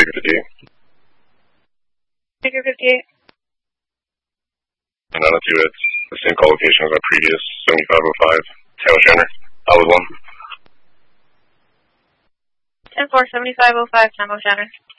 Baker 58. Baker 58. And 902, it's the same call location as our previous 7505. Tango Shanner. I was 1. 10-4, 7505, Tango Shanner.